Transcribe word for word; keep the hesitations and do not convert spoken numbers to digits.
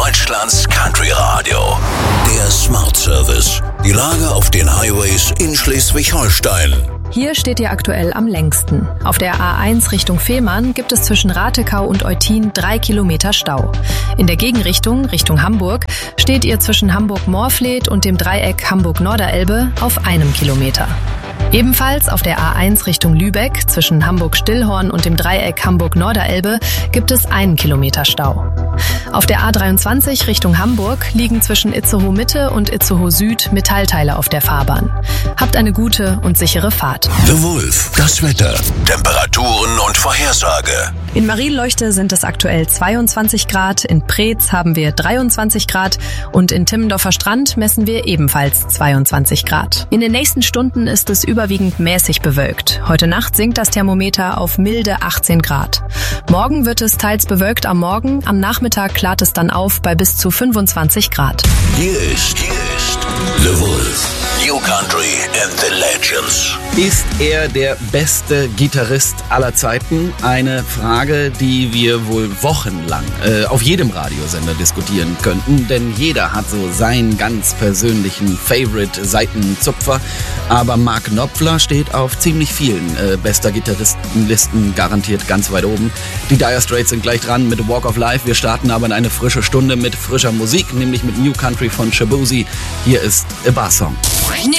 Deutschlands Country Radio. Der Smart Service. Die Lage auf den Highways in Schleswig-Holstein. Hier steht ihr aktuell am längsten. Auf der A eins Richtung Fehmarn gibt es zwischen Ratekau und Eutin drei Kilometer Stau. In der Gegenrichtung, Richtung Hamburg, steht ihr zwischen Hamburg-Morfleet und dem Dreieck Hamburg-Norderelbe auf einem Kilometer. Ebenfalls auf der A eins Richtung Lübeck zwischen Hamburg-Stillhorn und dem Dreieck Hamburg-Norderelbe gibt es einen Kilometer Stau. Auf der A dreiundzwanzig Richtung Hamburg liegen zwischen Itzehoe Mitte und Itzehoe Süd Metallteile auf der Fahrbahn. Habt eine gute und sichere Fahrt. The Wolf, das Wetter, Temperaturen und Vorhersage. In Marienleuchte sind es aktuell zweiundzwanzig Grad, in Preetz haben wir dreiundzwanzig Grad und in Timmendorfer Strand messen wir ebenfalls zweiundzwanzig Grad. In den nächsten Stunden ist es überwiegend mäßig bewölkt. Heute Nacht sinkt das Thermometer auf milde achtzehn Grad. Morgen wird es teils bewölkt am Morgen, am Nachmittag klart es dann auf bei bis zu fünfundzwanzig Grad. Hier ist, hier ist The Wolf. New Country and the Legends. Ist er der beste Gitarrist aller Zeiten? Eine Frage, die wir wohl wochenlang äh, auf jedem Radiosender diskutieren könnten, denn jeder hat so seinen ganz persönlichen Favorite-Seitenzupfer. Aber Mark Knopfler steht auf ziemlich vielen äh, bester Gitarristenlisten garantiert ganz weit oben. Die Dire Straits sind gleich dran mit Walk of Life. Wir starten aber in eine frische Stunde mit frischer Musik, nämlich mit New Country von Shaboozey. Hier ist A Bar Song.